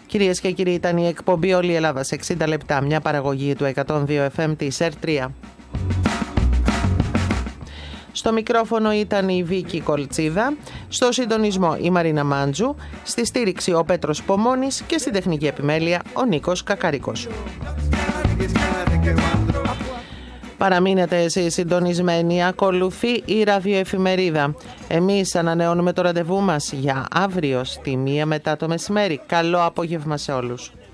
Κυρίες και κύριοι, ήταν η εκπομπή Όλη η Ελλάδα σε 60 λεπτά, μια παραγωγή του 102 FM της ΕΡΤ3. Στο μικρόφωνο ήταν η Βίκη Κολτσίδα, στο συντονισμό η Μαρίνα Μάντζου, στη στήριξη ο Πέτρος Πομώνης και στη τεχνική επιμέλεια ο Νίκος Κακαρίκος. Παραμείνετε εσείς συντονισμένοι, ακολουθεί η ραδιοεφημερίδα. Εμείς ανανεώνουμε το ραντεβού μας για αύριο στη 1 μετά το μεσημέρι. Καλό απόγευμα σε όλους.